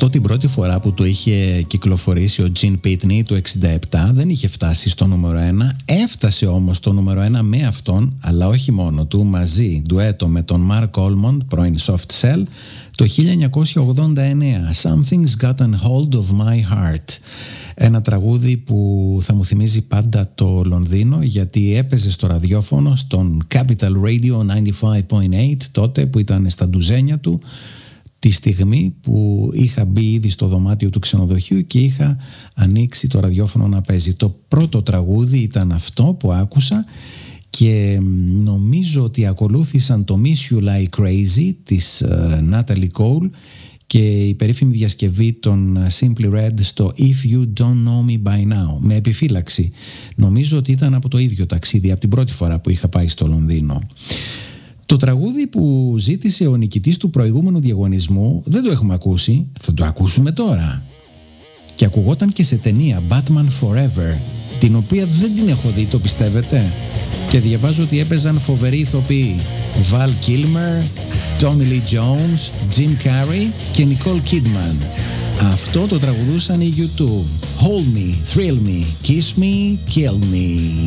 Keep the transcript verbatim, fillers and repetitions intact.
Αυτό την πρώτη φορά που το είχε κυκλοφορήσει ο Gene Pitney το εξήντα επτά δεν είχε φτάσει στο νούμερο ένα. Έφτασε όμως στο νούμερο ένα με αυτόν, αλλά όχι μόνο του, μαζί, ντουέτο με τον Mark Almond, πρώην Soft Cell, το χίλια εννιακόσια ογδόντα εννέα. Something's Gotten Hold of My Heart. Ένα τραγούδι που θα μου θυμίζει πάντα το Λονδίνο, γιατί έπαιζε στο ραδιόφωνο, στον Capital Radio ενενήντα πέντε κόμμα οκτώ, τότε που ήταν στα ντουζένια του, τη στιγμή που είχα μπει ήδη στο δωμάτιο του ξενοδοχείου και είχα ανοίξει το ραδιόφωνο να παίζει. Το πρώτο τραγούδι ήταν αυτό που άκουσα και νομίζω ότι ακολούθησαν το Miss You Like Crazy της uh, Natalie Cole και η περίφημη διασκευή των Simply Red στο If You Don't Know Me By Now, με επιφύλαξη. Νομίζω ότι ήταν από το ίδιο ταξίδι, από την πρώτη φορά που είχα πάει στο Λονδίνο. Το τραγούδι που ζήτησε ο νικητής του προηγούμενου διαγωνισμού δεν το έχουμε ακούσει, θα το ακούσουμε τώρα. Και ακουγόταν και σε ταινία Batman Forever, την οποία δεν την έχω δει, το πιστεύετε? Και διαβάζω ότι έπαιζαν φοβεροί ηθοποιοί, Val Kilmer, Tommy Lee Jones, Jim Carrey και Nicole Kidman. Αυτό το τραγουδούσαν οι γιου τού. Hold me, thrill me, kiss me, kill me.